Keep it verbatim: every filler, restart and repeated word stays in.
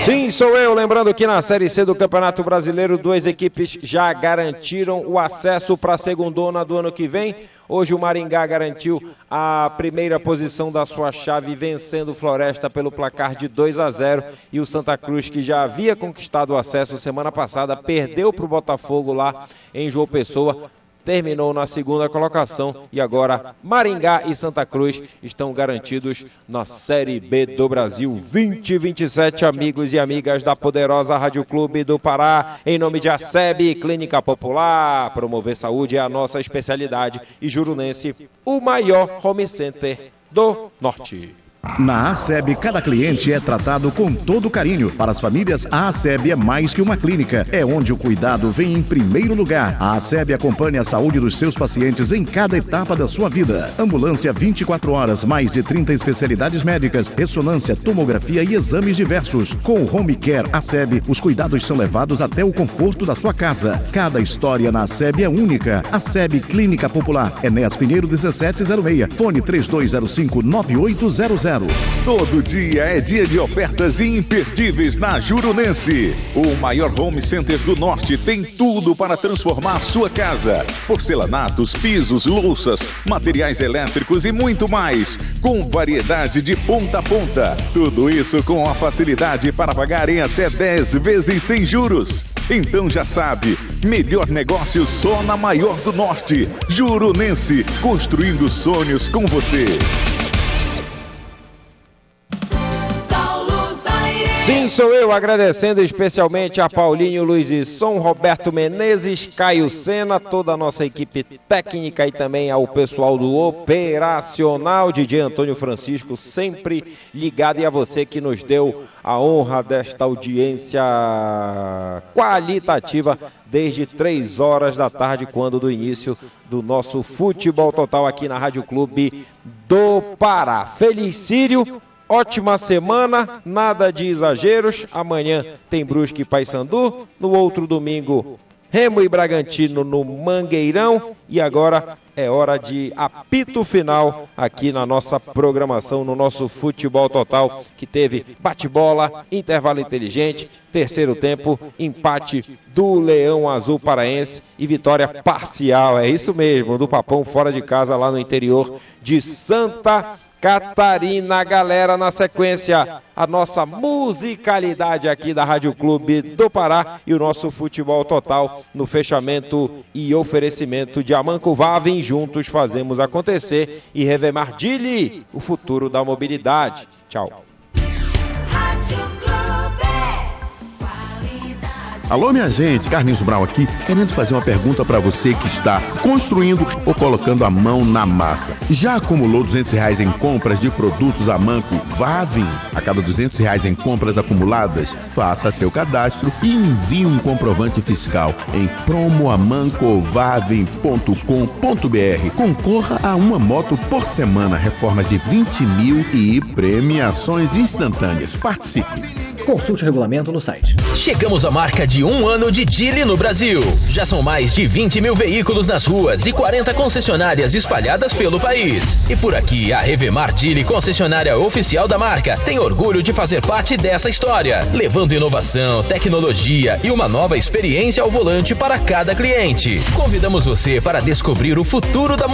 Sim, sou eu, lembrando que na Série C do Campeonato Brasileiro, duas equipes já garantiram o acesso para a segundona do ano que vem. Hoje o Maringá garantiu a primeira posição da sua chave, vencendo o Floresta pelo placar de dois a zero. E o Santa Cruz, que já havia conquistado o acesso semana passada, perdeu para o Botafogo lá em João Pessoa. Terminou na segunda colocação e agora Maringá e Santa Cruz estão garantidos na Série B do Brasil vinte e vinte e sete, amigos e amigas da poderosa Rádio Clube do Pará. Em nome de ASEB, Clínica Popular, promover saúde é a nossa especialidade, e Jurunense, o maior home center do Norte. Na ASEB, cada cliente é tratado com todo carinho. Para as famílias, a ASEB é mais que uma clínica. É onde o cuidado vem em primeiro lugar. A ASEB acompanha a saúde dos seus pacientes em cada etapa da sua vida. Ambulância vinte e quatro horas, mais de trinta especialidades médicas, ressonância, tomografia e exames diversos. Com o Home Care ASEB, os cuidados são levados até o conforto da sua casa. Cada história na ASEB é única. ASEB Clínica Popular, Enéas Pinheiro dezessete zero seis, fone três dois zero cinco nove oito zero zero. Todo dia é dia de ofertas imperdíveis na Jurunense. O maior home center do Norte tem tudo para transformar sua casa. Porcelanatos, pisos, louças, materiais elétricos e muito mais. Com variedade de ponta a ponta. Tudo isso com a facilidade para pagar em até dez vezes sem juros. Então já sabe, melhor negócio só na maior do Norte. Jurunense, construindo sonhos com você. Sim, sou eu, agradecendo especialmente a Paulinho Luiz e Som, Roberto Menezes, Caio Sena, toda a nossa equipe técnica e também ao pessoal do operacional, D J Antônio Francisco, sempre ligado, e a você que nos deu a honra desta audiência qualitativa desde três horas da tarde, quando do início do nosso Futebol Total aqui na Rádio Clube do Pará. Feliz Círio! Ótima semana, nada de exageros. Amanhã tem Brusque e Paysandu. No outro domingo, Remo e Bragantino no Mangueirão. E agora é hora de apito final aqui na nossa programação, no nosso Futebol Total, que teve bate-bola, intervalo inteligente, terceiro tempo, empate do Leão Azul Paraense e vitória parcial, é isso mesmo, do Papão fora de casa lá no interior de Santa Catarina. Galera, na sequência, a nossa musicalidade aqui da Rádio Clube do Pará e o nosso Futebol Total no fechamento e oferecimento de Amanco Vavem. Juntos fazemos acontecer e Revemar Dili, o futuro da mobilidade. Tchau. Alô, minha gente, Carlinhos Brau aqui, querendo fazer uma pergunta para você que está construindo ou colocando a mão na massa. Já acumulou duzentos reais em compras de produtos Amanco Vavem? A cada duzentos reais em compras acumuladas, faça seu cadastro e envie um comprovante fiscal em promo amanco vavem ponto com ponto br. Concorra a uma moto por semana, reformas de vinte mil e premiações instantâneas. Participe! Consulte o regulamento no site. Chegamos à marca de um ano de Dili no Brasil. Já são mais de vinte mil veículos nas ruas e quarenta concessionárias espalhadas pelo país. E por aqui, a Revemar Dili, concessionária oficial da marca, tem orgulho de fazer parte dessa história, levando inovação, tecnologia e uma nova experiência ao volante para cada cliente. Convidamos você para descobrir o futuro da